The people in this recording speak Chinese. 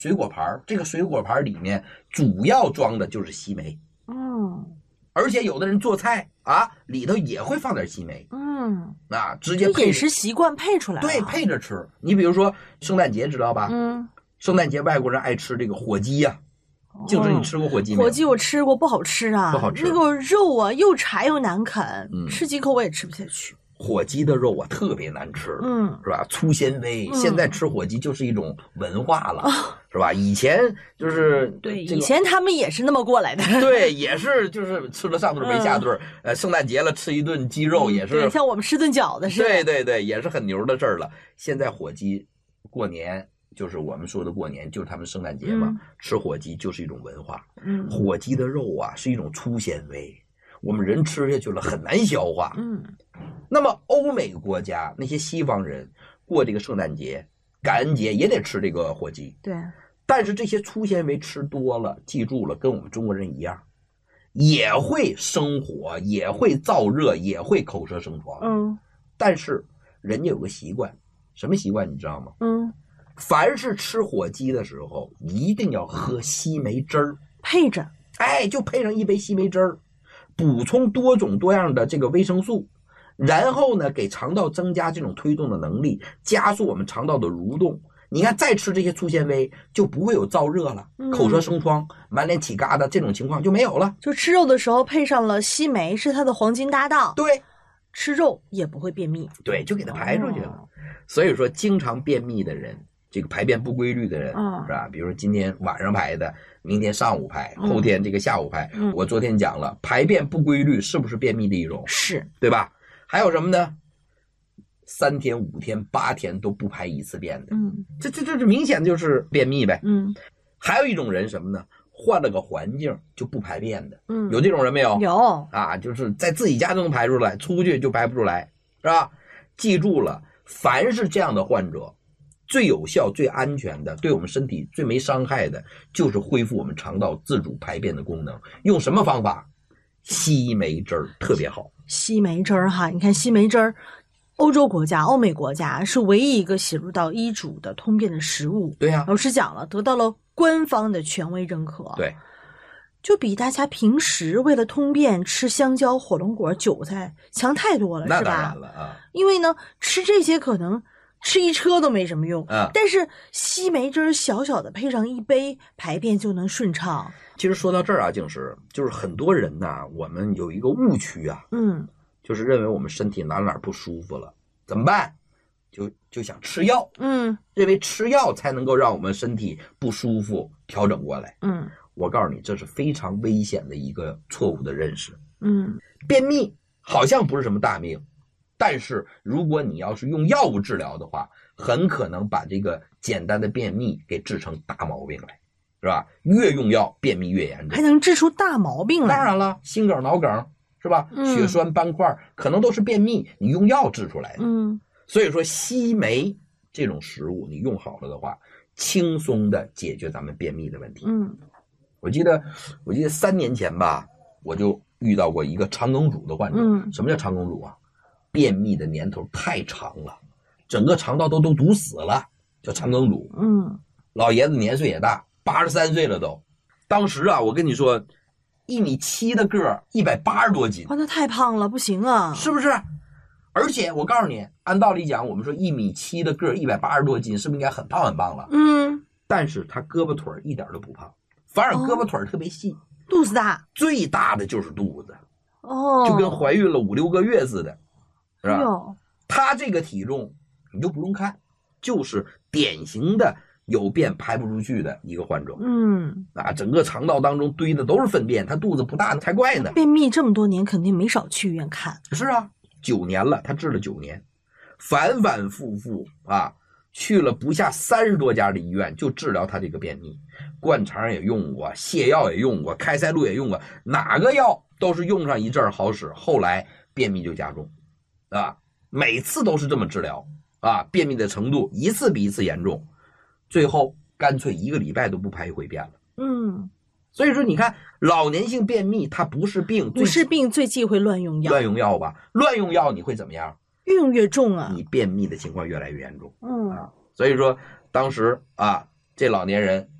水果盘，这个水果盘里面主要装的就是西梅。而且有的人做菜啊，里头也会放点西梅。直接配饮食习惯配出来了。 对，配着吃。你比如说圣诞节知道吧？圣诞节外国人爱吃这个火鸡呀。静之，你吃过火鸡没有？ 火鸡我吃过，不好吃啊， 不好吃。 那个肉啊又柴又难啃，吃几口我也吃不下去。 火鸡的肉啊特别难吃，是吧？粗纤维，现在吃火鸡就是一种文化了，是吧？以前就是对，以前他们也是那么过来的， 对，也是就是吃了上顿没下顿，圣诞节了吃一顿鸡肉也是， 对，像我们吃顿饺子似的， 对对对，也是很牛的事儿了。现在火鸡过年。就是我们说的过年，就是他们圣诞节嘛，吃火鸡就是一种文化。火鸡的肉啊是一种粗纤维，我们人吃下去了很难消化。那么欧美国家那些西方人过这个圣诞节、感恩节也得吃这个火鸡。 对， 但是这些粗纤维吃多了，记住了，跟我们中国人一样，也会生火，也会燥热，也会口舌生疮。但是人家有个习惯，什么习惯你知道吗？凡是吃火鸡的时候，一定要喝西梅汁儿， 配着， 就配上一杯西梅汁儿，补充多种多样的这个维生素，然后呢，给肠道增加这种推动的能力，加速我们肠道的蠕动。你看，再吃这些粗纤维，就不会有燥热了，口舌生疮、满脸起疙瘩这种情况就没有了。 就吃肉的时候配上了西梅，是它的黄金搭档。 对， 吃肉也不会便秘。 对，就给它排出去了。所以说，经常便秘的人。这个排便不规律的人，是吧？比如说今天晚上排的，明天上午排，后天这个下午排。我昨天讲了，排便不规律是不是便秘的一种？ 是， 对吧？还有什么呢？3天、5天、8天都不排一次便的，这明显就是便秘呗。还有一种人什么呢？换了个环境就不排便的，有这种人没有？ 有啊，就是在自己家都能排出来，出去就排不出来，是吧？记住了，凡是这样的患者。最有效、最安全的，对我们身体最没伤害的，就是恢复我们肠道自主排便的功能。用什么方法？西梅汁儿特别好。 西梅汁儿哈，你看西梅汁儿，欧洲国家、欧美国家是唯一一个写入到医嘱的通便的食物。 对呀， 老师讲了，得到了官方的权威认可。 对， 就比大家平时为了通便吃香蕉、火龙果、韭菜强太多了，是吧？ 那当然了啊， 因为呢，吃这些可能。吃一车都没什么用，但是西梅汁小小的配上一杯，排便就能顺畅。 其实说到这儿啊，静师，就是很多人呢，我们有一个误区啊，就是认为我们身体哪不舒服了，怎么办？就想吃药，认为吃药才能够让我们身体不舒服调整过来，我告诉你，这是非常危险的一个错误的认识，便秘好像不是什么大病。但是如果你要是用药物治疗的话，很可能把这个简单的便秘给治成大毛病来，是吧？越用药便秘越严重， 还能治出大毛病来。 当然了，心梗、脑梗是吧？血栓、斑块可能都是便秘，你用药治出来的。所以说西梅这种食物你用好了的话，轻松的解决咱们便秘的问题。我记得3年前吧，我就遇到过一个肠梗阻的患者。什么叫肠梗阻啊？便秘的年头太长了，整个肠道都堵死了，叫肠梗阻。老爷子年岁也大，83岁了都。当时啊，我跟你说，1.7米的个儿，180多斤。 哇，那太胖了，不行啊， 是不是？而且我告诉你，按道理讲，我们说1.7米的个儿，180多斤，是不是应该很胖很胖了？但是他胳膊腿一点都不胖，反而胳膊腿特别细， 肚子大， 最大的就是肚子。就跟怀孕了5、6个月似的。是吧？他这个体重你就不用看，就是典型的有便排不出去的一个患者。整个肠道当中堆的都是粪便，他肚子不大才怪呢。 便秘这么多年，肯定没少去医院看。 是啊，9年了，他治了9年，反反复复啊，去了不下30多家的医院，就治疗他这个便秘。灌肠也用过，泻药也用过，开塞露也用过，哪个药都是用上一阵好使，后来便秘就加重。每次都是这么治疗便秘的程度一次比一次严重，最后干脆1个礼拜都不排一回便了。所以说你看，老年性便秘它不是病， 不是病最忌讳乱用药。 乱用药吧，乱用药你会怎么样？ 越用越重啊， 你便秘的情况越来越严重。所以说当时这老年人